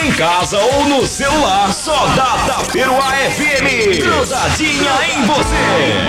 Em casa ou no celular, só dá Taperoá FM. Grudadinha em você.